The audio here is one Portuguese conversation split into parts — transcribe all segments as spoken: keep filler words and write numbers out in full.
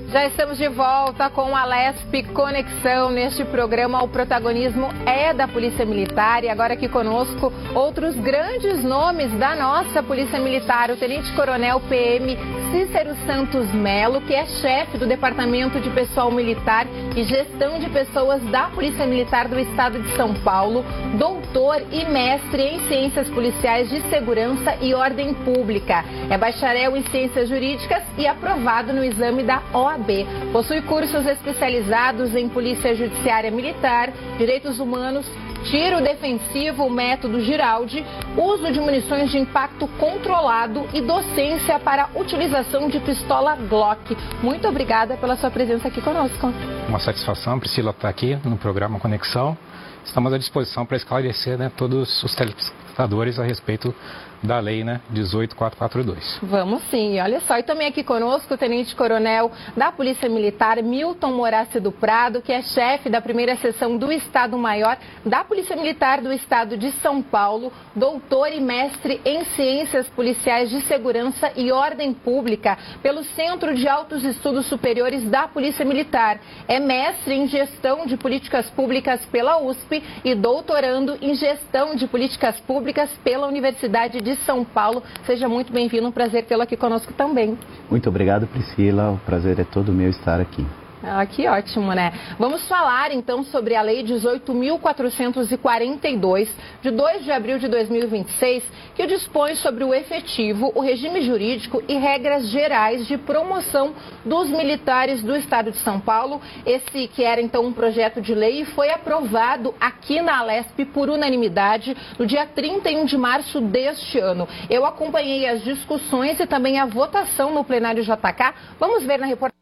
Já estamos de volta com a Lesp Conexão. Neste programa, o protagonismo é da Polícia Militar e agora aqui conosco outros grandes nomes da nossa Polícia Militar. O Tenente Coronel P M Cícero Santos Melo, que é chefe do Departamento de Pessoal Militar e Gestão de Pessoas da Polícia Militar do Estado de São Paulo, doutor e mestre em Ciências Policiais de Segurança e Ordem Pública. É bacharel em Ciências Jurídicas e aprovado no exame da O A B. Possui cursos especializados em Polícia Judiciária Militar, Direitos Humanos, Tiro Defensivo, Método Giraldi, uso de munições de impacto controlado e docência para utilização de pistola Glock. Muito obrigada pela sua presença aqui conosco. Uma satisfação, Priscila, estar aqui no programa Conexão. Estamos à disposição para esclarecer, né, todos os telespectadores a respeito da lei, né, dezoito mil quatrocentos e quarenta e dois. Vamos sim, olha só. E também aqui conosco o Tenente Coronel da Polícia Militar, Milton Moraci do Prado, que é chefe da primeira seção do Estado-Maior da Polícia Militar do Estado de São Paulo, doutor e mestre em Ciências Policiais de Segurança e Ordem Pública pelo Centro de Altos Estudos Superiores da Polícia Militar. É mestre em Gestão de Políticas Públicas pela U S P e doutorando em Gestão de Políticas Públicas pela Universidade de São Paulo. Seja muito bem-vindo, um prazer tê-lo aqui conosco também. Muito obrigado, Priscila, o prazer é todo meu estar aqui. Ah, que ótimo, né? Vamos falar então sobre a Lei dezoito mil quatrocentos e quarenta e dois, de dois de abril de dois mil e vinte e seis, que dispõe sobre o efetivo, o regime jurídico e regras gerais de promoção dos militares do Estado de São Paulo. Esse que era então um projeto de lei foi aprovado aqui na Lesp por unanimidade no dia trinta e um de março deste ano. Eu acompanhei as discussões e também a votação no plenário J K. Vamos ver na reportagem.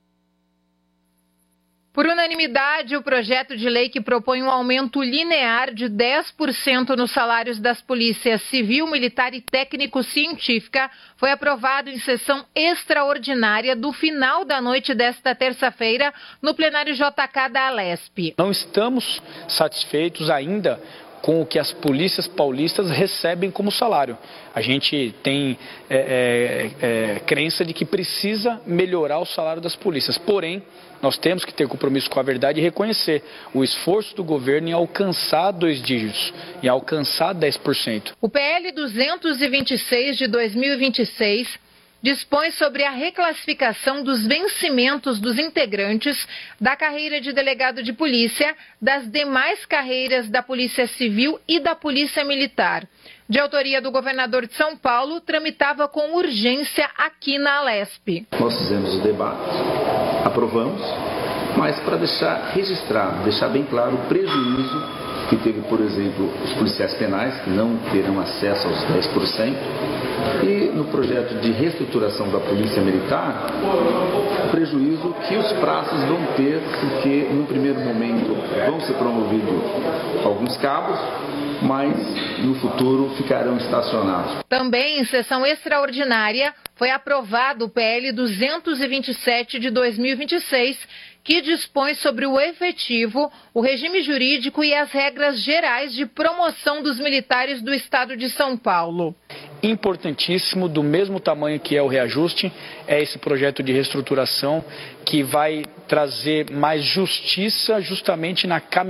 Por unanimidade, o projeto de lei que propõe um aumento linear de dez por cento nos salários das polícias civil, militar e técnico-científica foi aprovado em sessão extraordinária do final da noite desta terça-feira no plenário J K da Lesp. Não estamos satisfeitos ainda com o que as polícias paulistas recebem como salário. A gente tem é, é, é, crença de que precisa melhorar o salário das polícias. Porém, nós temos que ter compromisso com a verdade e reconhecer o esforço do governo em alcançar dois dígitos, em alcançar dez por cento. O P L duzentos e vinte e seis de dois mil e vinte e seis dispõe sobre a reclassificação dos vencimentos dos integrantes da carreira de delegado de polícia, das demais carreiras da Polícia Civil e da Polícia Militar. De autoria do governador de São Paulo, tramitava com urgência aqui na Lesp. Nós fizemos o debate, aprovamos, mas para deixar registrado, deixar bem claro o prejuízo que teve, por exemplo, os policiais penais, que não terão acesso aos dez por cento, e no projeto de reestruturação da Polícia Militar, o prejuízo que os prazos vão ter, porque no primeiro momento vão ser promovidos alguns cabos, mas no futuro ficarão estacionados. Também em sessão extraordinária foi aprovado o P L duzentos e vinte e sete de dois mil e vinte e seis, que dispõe sobre o efetivo, o regime jurídico e as regras gerais de promoção dos militares do Estado de São Paulo. Importantíssimo, do mesmo tamanho que é o reajuste, é esse projeto de reestruturação que vai trazer mais justiça justamente na caminhada